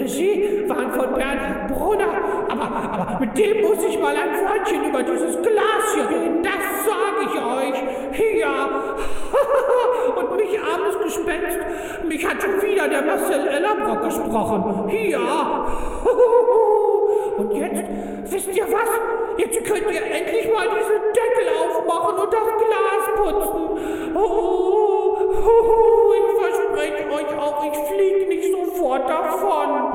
Regie waren von Bernhard Brunner. Aber mit dem muss ich mal ein Wörtchen über dieses Glas hier reden, das sage ich euch. Ja. Und mich, armes Gespenst, mich hat schon wieder der Marcel Ellerbrock gesprochen. Ja. Und jetzt, wisst ihr was? Jetzt könnt ihr endlich mal diesen Deckel aufmachen und das Glas putzen. Ich verspreche euch auch, ich fliege nicht sofort davon.